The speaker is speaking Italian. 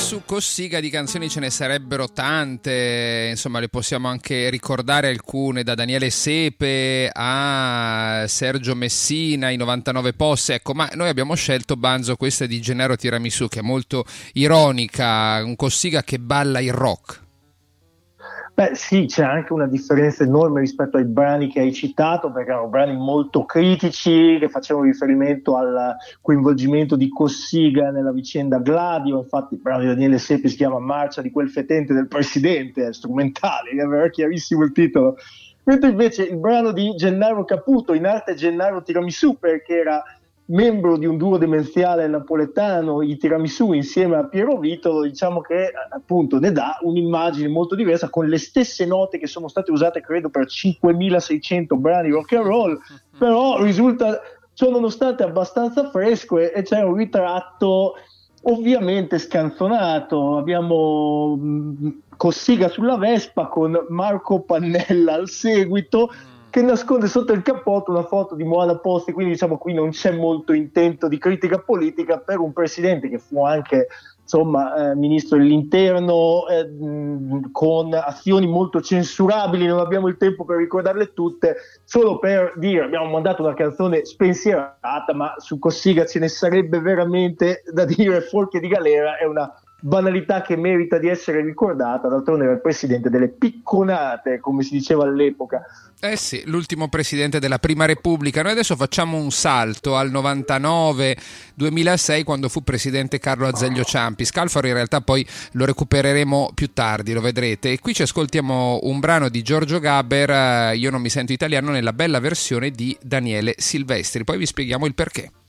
su Cossiga di canzoni ce ne sarebbero tante, insomma le possiamo anche ricordare alcune, da Daniele Sepe a Sergio Messina, i 99 Posse, ecco, ma noi abbiamo scelto, Banzo, questa di Gennaro Tiramisù, che è molto ironica, un Cossiga che balla il rock. Beh sì, c'è anche una differenza enorme rispetto ai brani che hai citato, perché erano brani molto critici che facevano riferimento al coinvolgimento di Cossiga nella vicenda Gladio. Infatti il brano di Daniele Sepi si chiama Marcia di quel fetente del presidente, è strumentale, è chiarissimo il titolo. Mentre invece il brano di Gennaro Caputo, in arte Gennaro Tiramisù, perché era membro di un duo demenziale napoletano, i Tiramisù, insieme a Piero Vitolo, diciamo che appunto ne dà un'immagine molto diversa, con le stesse note che sono state usate credo per 5600 brani rock and roll, però risulta, ciò nonostante, abbastanza fresco, e c'è un ritratto ovviamente scanzonato. Abbiamo Cossiga sulla Vespa con Marco Pannella al seguito, che nasconde sotto il cappotto una foto di Moana Posti, quindi diciamo qui non c'è molto intento di critica politica per un presidente che fu anche ministro dell'interno, con azioni molto censurabili. Non abbiamo il tempo per ricordarle tutte, solo per dire abbiamo mandato una canzone spensierata, ma su Cossiga ce ne sarebbe veramente da dire forche di galera. È una banalità che merita di essere ricordata, d'altronde era il presidente delle picconate, come si diceva all'epoca. Eh sì, l'ultimo presidente della Prima Repubblica. Noi adesso facciamo un salto al 99-2006, quando fu presidente Carlo Azeglio Ciampi. Scalfaro in realtà poi lo recupereremo più tardi, lo vedrete. E qui ci ascoltiamo un brano di Giorgio Gaber, Io non mi sento italiano, nella bella versione di Daniele Silvestri. Poi vi spieghiamo il perché.